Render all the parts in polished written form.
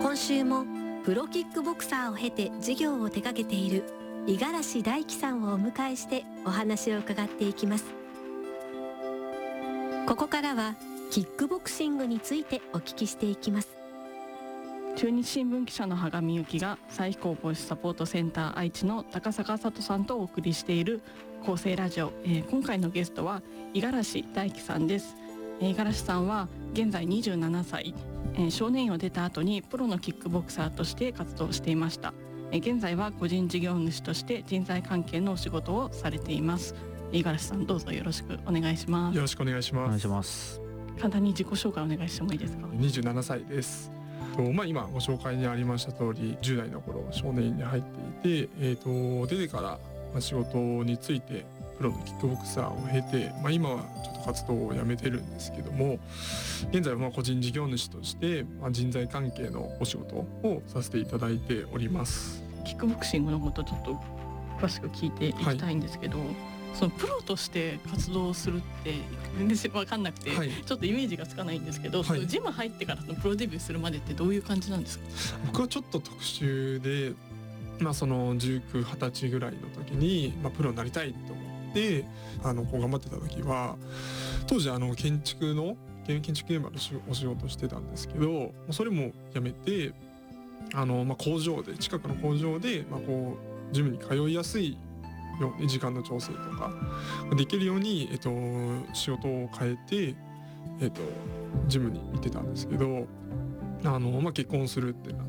今週もプロキックボクサーを経て事業を手掛けている五十嵐大樹さんをお迎えしてお話を伺っていきます。ここからはキックボクシングについてお聞きしていきます。 中日新聞記者の羽上由紀が再飛行防止サポートセンター愛知の高坂佐都さんとお送りしている厚生ラジオ、今回のゲストは五十嵐大樹さんです。五十嵐さんは現在27歳、少年院を出た後にプロのキックボクサーとして活動していました。現在は個人事業主として人材関係のお仕事をされています。五十嵐さん、どうぞよろしくお願いします。 よろしくお願いします。 お願いします。 簡単に自己紹介お願いしてもいいですか。 27歳です。今ご紹介にありました通り10代の頃少年院に入っていて、出てから仕事についてプロのキックボクサーを経て、今はちょっと活動をやめてるんですけども、現在は個人事業主として人材関係のお仕事をさせていただいております。 キックボクシングのことちょっと詳しく聞いていきたいんですけど、そのプロとして活動するって全然分かんなくて、ちょっとイメージがつかないんですけど、そのジム入ってからのプロデビューするまでってどういう感じなんですか。 僕はちょっと特殊で、その19、20歳ぐらいの時に、プロになりたいと思って頑張ってた時は、当時建築現場のお仕事してたんですけど、それもやめて工場で近くの工場でジムに通いやすいように時間の調整とかできるように、仕事を変えて、ジムに行ってたんですけど、結婚するってなって、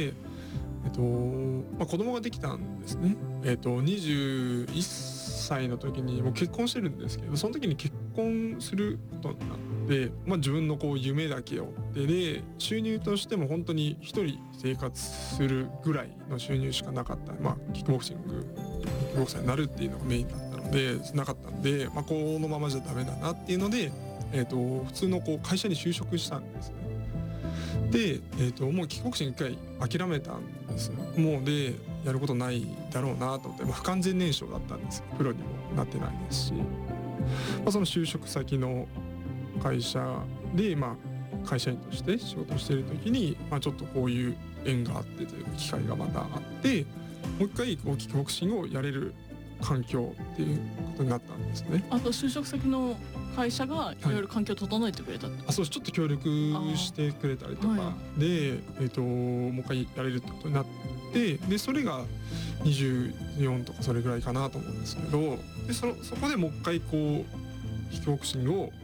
子供ができたんですね。21歳の時にもう結婚してるんですけど、その時に結婚することになって、自分の夢だけを追ってで、収入としても本当に一人生活するぐらいの収入しかなかった、キックボクシングボクサーになるっていうのがメインだったのでなかったんで、このままじゃダメだなっていうので、普通の会社に就職したんですね。で、もうキックボクシング一回諦めたんですよ。もうでやることないだろうなと思って、不完全燃焼だったんです。プロにもなってないですし、その就職先の会社で、会社員として仕事をしている時に、ちょっとこういう縁があってという機会がまたあって、もう一回キックボクシングをやれる環境っていうことになったんですね。 あと就職先の会社がいろいろ環境を整えてくれたって、 そうです。ちょっと協力してくれたりとかで、もう一回やれるってことになって、でそれが24とかそれぐらいかなと思うんですけど、でそこでもう一回キックボクシングを